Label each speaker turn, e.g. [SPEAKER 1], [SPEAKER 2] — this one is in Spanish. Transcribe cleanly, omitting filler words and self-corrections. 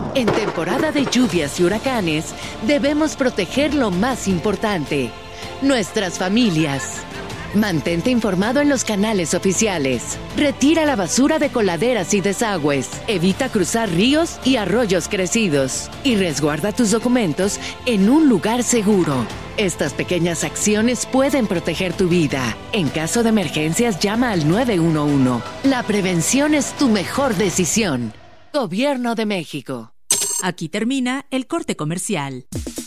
[SPEAKER 1] En temporada de lluvias y huracanes, debemos proteger lo más importante, nuestras familias. Mantente informado en los canales oficiales. Retira la basura de coladeras y desagües. Evita cruzar ríos y arroyos crecidos. Y resguarda tus documentos en un lugar seguro. Estas pequeñas acciones pueden proteger tu vida. En caso de emergencias, llama al 911. La prevención es tu mejor decisión. Gobierno de México.
[SPEAKER 2] Aquí termina el corte comercial.